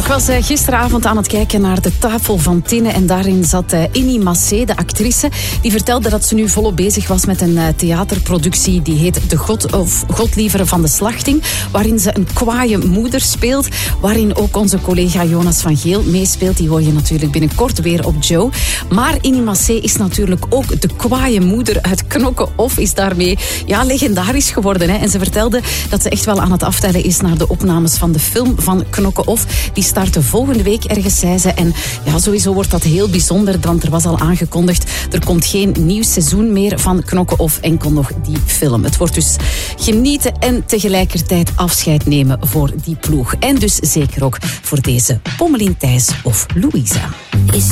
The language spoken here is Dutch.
was gisteravond aan het kijken naar de Tafel van Tinnen en daarin zat Innie Massé, de actrice. Die vertelde dat ze nu volop bezig was met een theaterproductie die heet De Godlievere van de Slachting, waarin ze een kwaaie moeder speelt, waarin ook onze collega Jonas van Geel meespeelt. Die hoor je natuurlijk binnenkort weer op Joe. Maar Innie Massé is natuurlijk ook de kwaaie moeder uit Knokke Off, is daarmee legendarisch geworden. Hè? En ze vertelde dat ze echt wel aan het aftellen is naar de opnames van de film van Knokke Off. Die starten volgende week ergens, zei ze. En sowieso wordt dat heel bijzonder, want er was al aangekondigd, er komt geen nieuw seizoen meer van Knokke Off, enkel nog die film. Het wordt dus genieten en tegelijkertijd afscheid nemen voor die ploeg. En dus zeker ook voor deze Pommelien Thijs of Louisa.